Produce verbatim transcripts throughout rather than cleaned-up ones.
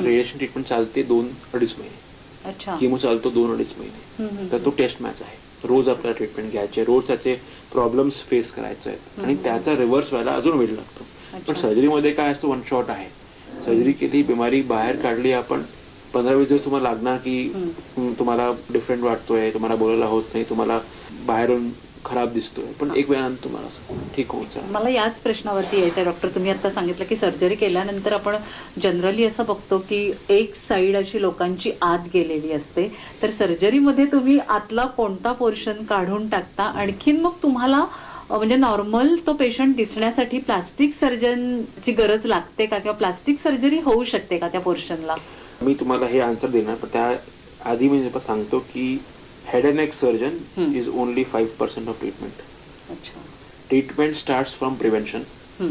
Radiation treatment चालते दोन अडीच महिने. अच्छा. किमो चालतो दोन अडीच महिने. तर तो टेस्ट मॅच आहे. रोज आपल्याला ट्रीटमेंट घ्यायचे, रोज त्याचे प्रॉब्लेम्स फेस करायचे आहेत आणि त्याचा रिव्हर्स व्हायला अजून वेळ लागतो. पण सर्जरीमध्ये काय असतं, वन शॉट आहे. सर्जरी केली, बिमारी बाहेर काढली आपण, पंधरा वीस दिवस तुम्हाला लागणार की तुम्हाला डिफरंट वाटतोय, तुम्हाला बोलायला होत नाही, तुम्हाला बाहेरून खराब दिसतोय, पण एक वेळानंतर तुम्हाला ठीक होऊन जाईल. मला याच प्रश्नावरती यायचं डॉक्टर. तुम्ही आता सांगितलं की सर्जरी केल्यानंतर आपण जनरली असं बघतो की एक साईड अशी लोकांची आत गेलेली असते, तर सर्जरीमध्ये तुम्ही आतला कोणता पोर्शन काढून टाकता? आणखीन मग तुम्हाला म्हणजे नॉर्मल तो पेशंट दिसण्यासाठी प्लास्टिक सर्जनची गरज लागते का, किंवा प्लास्टिक सर्जरी होऊ शकते का त्या पोर्शनला? मी तुम्हाला हे आन्सर देणार, पण त्या आधी मी सांगतो की head and neck surgeon is only five percent of treatment. अच्छा. Treatment starts from prevention.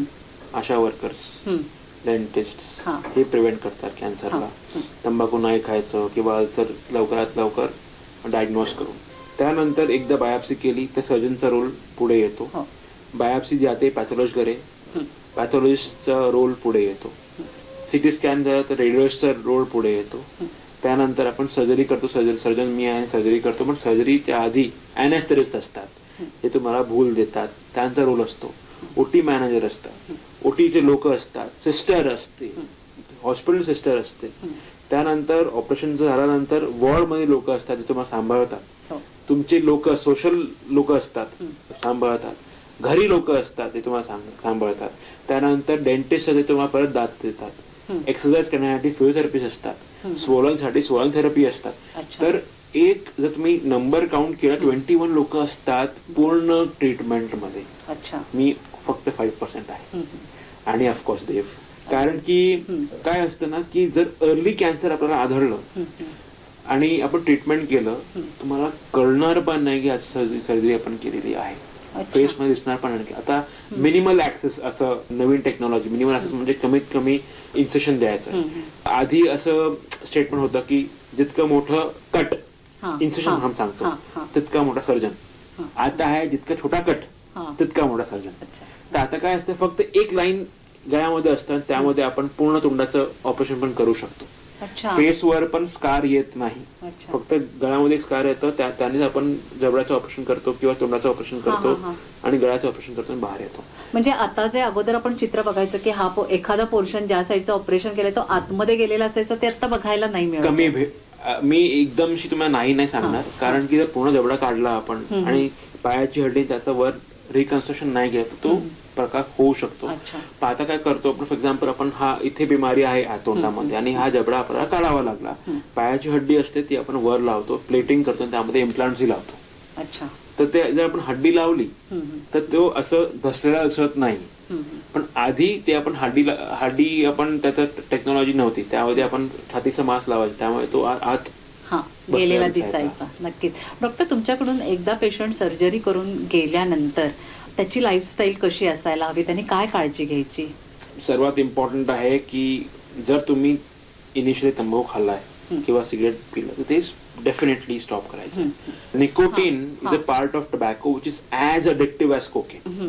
Asha workers, dentist हे प्रिव्हेंट करतात कॅन्सरला. तंबाखू नाही खायचं किंवा जर लवकरात लवकर डायग्नोज करून. त्यानंतर एकदा बायोप्सी केली तर सर्जनचा रोल पुढे येतो. बायोप्सी जाते पॅथॉलॉजीकडे, पॅथॉलॉजिस्टचा रोल पुढे येतो. सिटी स्कॅन झाला तर रेडिओलॉजिस्टचा रोल पुढे येतो. त्यानंतर आपण सर्जरी करतो. सर्जरी सर्जन मी आहे, सर्जरी करतो. पण सर्जरीच्या आधी अॅनेस्थेटिस्ट असतात, हे तुम्हाला भूल देतात, त्यांचा रोल असतो. ओटी मॅनेजर असतात, ओटीचे लोक असतात, सिस्टर असते, हॉस्पिटल सिस्टर असते. त्यानंतर ऑपरेशन झाल्यानंतर वॉर्डमध्ये लोक असतात, जे तुम्हाला सांभाळतात. तुमचे लोक सोशल लोक असतात, सांभाळतात. घरी लोक असतात, ते तुम्हाला सांभाळतात. त्यानंतर डेंटिस्ट ते तुम्हाला परत दात देतात. एक्सरसाइज करण्यासाठी फिजिओथेरपिस्ट असतात, स्वोलन साठी स्वोलन थेरपी असतात. तर एक जर तुम्ही नंबर काउंट केला, ट्वेंटी वन लोक असतात पूर्ण ट्रीटमेंट मध्ये. मी फक्त फाईव्ह पर्सेंट आहे. आणि ऑफकोर्स देव, कारण की काय असतं ना की जर अर्ली कॅन्सर आपल्याला आढळलं आणि आपण ट्रीटमेंट केलं, तुम्हाला कळणार पण नाही की आज सर्जरी आपण केलेली आहे. फेस मध्ये दिसणार पण नाही. आता मिनिमल ऍक्सेस असं नवीन टेक्नॉलॉजी, मिनिमल ऍक्सेस म्हणजे कमीत कमी इन्सेशन द्यायचं. आधी असं स्टेटमेंट होतं की जितकं मोठं कट इन्सेशन हम सांगतो तितका मोठा सर्जन. आता आहे जितका छोटा कट तितका मोठा सर्जन. तर आता काय असतं, फक्त एक लाईन गळ्यामध्ये असतं, त्यामध्ये आपण पूर्ण तोंडाचं ऑपरेशन पण करू शकतो. फेसवर पण स्कार येत नाही, फक्त गळ्यामध्ये स्कार येतं, त्यानेच आपण जबड्याचं ऑपरेशन करतो किंवा तोंडाचं ऑपरेशन करतो आणि गळ्याचं ऑपरेशन करतो आणि बाहेर येतो. म्हणजे आता जे अगोदर आपण चित्र बघायचं की हा एखादा पोर्शन ज्या साईडचं ऑपरेशन केलं तो आतमध्ये गेलेला असायचं, ते आता बघायला नाही मिळत. कमी मी एकदमशी तुम्हाला नाही नाही सांगणार, कारण की जर पूर्ण जबडा काढला आपण आणि पायाची हड्डी त्याचा वर रिकन्स्ट्रक्शन नाही घेत, तो प्रकार होऊ शकतो. आता काय करतो आपण, फॉर एक्झाम्पल आपण हा इथे बिमारी आहे तोंडामध्ये आणि हा जबडा आपल्याला काढावा लागला, पायाची हड्डी असते ती आपण वर लावतो, प्लेटिंग करतो, त्यामध्ये इम्प्लांट्स लावतो. अच्छा. तर ते जर आपण हड्डी लावली तर तो असं धसलेला दिसत नाही. पण आधी ते आपण हड्डी हड्डी आपण त्याचा टेक्नॉलॉजी नव्हती, त्यामध्ये आपण छातीचा मास लावायचा, त्यामुळे तो आत गेलेला दिसायचा. नक्कीच. डॉक्टर, तुमच्याकडून एकदा पेशंट सर्जरी करून गेल्यानंतर त्याची लाईफस्टाईल कशी असायला हवी, त्यांनी काय काळजी घ्यायची? सर्वात इम्पॉर्टंट आहे की जर तुम्ही इनिशियली तंबाखू खाल्लाय किंवा सिगरेट पिलं तर ते डेफिनेटली स्टॉप करायचं. Nicotine is a part of tobacco which is as addictive as cocaine.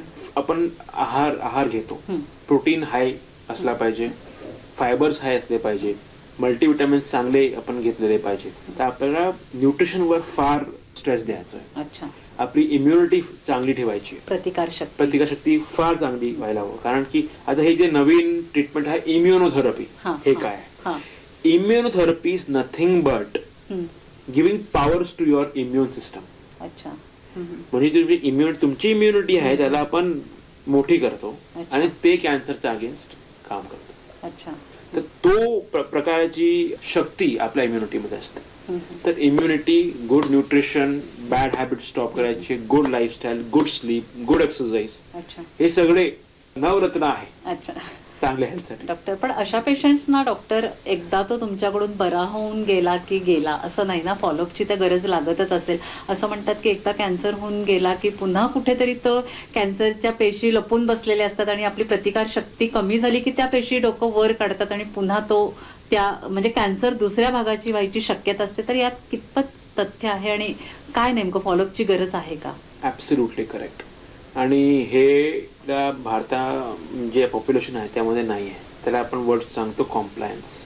आपण आहार आहार घेतो, प्रोटीन हाय असला पाहिजे, फायबर्स हाय असले पाहिजे, मल्टीविटामिन्स चांगले आपण घेतलेले पाहिजे. तर आपल्याला न्यूट्रिशनवर फार स्ट्रेस द्यायचा आहे. अच्छा. आपली इम्युनिटी चांगली ठेवायची, प्रतिकारशक्ती प्रतिकारशक्ती फार चांगली व्हायला हवं. कारण की आता हे जे नवीन ट्रीटमेंट आहे इम्युनोथेरपी, हे काय आहे? Immunotherapy is nothing but giving powers to your immune system. अच्छा. म्हणजे तुमची इम्युनिटी तुमची इम्युनिटी आहे त्याला आपण मोठी करतो आणि ते कॅन्सरच्या अगेन्स्ट काम करतो. अच्छा. तर तो प्रकारची शक्ती आपल्या इम्युनिटीमध्ये असते. तर immunity, good nutrition, bad habit stop करायचे, good lifestyle, good sleep, good exercise, हे सगळे नवरत्न आहे चांगल्या हेल्थसाठी. डॉक्टर, पण अशा पेशंट्सना डॉक्टर एकदा तो तुमच्याकडून बरा होऊन गेला की गेला असं नाही ना, फॉलोअपची तर गरज लागतच असेल. असं म्हणतात की एकदा कॅन्सर होऊन गेला की पुन्हा कुठेतरी तो कॅन्सरच्या पेशी लपून बसलेल्या असतात आणि आपली प्रतिकार शक्ती कमी झाली की त्या पेशी डोकं वर काढतात आणि पुन्हा तो त्या म्हणजे कॅन्सर दुसऱ्या भागाची व्हायची शक्यता असते. तर यात कितपत तथ्य आहे आणि काय नेमकं फॉलोअपची गरज आहे का? Absolutely correct. आणि हे भारता जे पॉप्युलेशन आहे त्यामध्ये नाही आहे. त्याला आपण वर्ड सांगतो कॉम्प्लायन्स.